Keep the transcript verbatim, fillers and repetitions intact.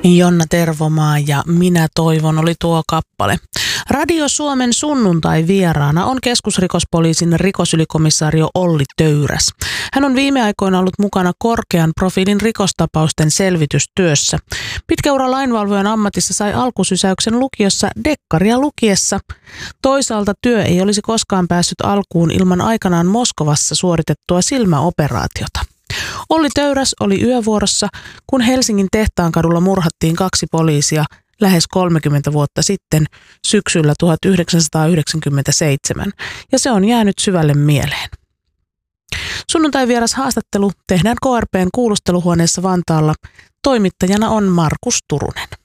Jonna Tervomaa ja Minä toivon oli tuo kappale. Radio Suomen sunnuntai vieraana on keskusrikospoliisin rikosylikomissario Olli Töyräs. Hän on viime aikoina ollut mukana korkean profiilin rikostapausten selvitystyössä. Pitkä ura lainvalvojan ammatissa sai alkusysäyksen lukiossa dekkaria lukiessa. Toisaalta työ ei olisi koskaan päässyt alkuun ilman aikanaan Moskovassa suoritettua silmäoperaatiota. Olli Töyräs oli yövuorossa, kun Helsingin Tehtaankadulla murhattiin kaksi poliisia lähes kolmekymmentä vuotta sitten syksyllä tuhatyhdeksänsataayhdeksänkymmentäseitsemän, ja se on jäänyt syvälle mieleen. Sunnuntai vieras haastattelu tehdään K R P:n kuulusteluhuoneessa Vantaalla. Toimittajana on Markus Turunen.